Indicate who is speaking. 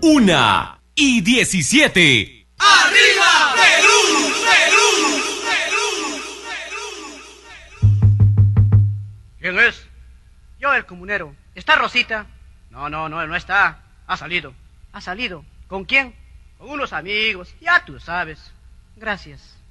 Speaker 1: 1:17.
Speaker 2: ¡Arriba, Perú! ¡Perú! ¡Perú! ¡Perú!
Speaker 3: ¿Quién es? Yo, el comunero. ¿Está Rosita? No está. Ha salido. ¿Ha salido? ¿Con quién? Con unos amigos. Ya tú sabes. Gracias.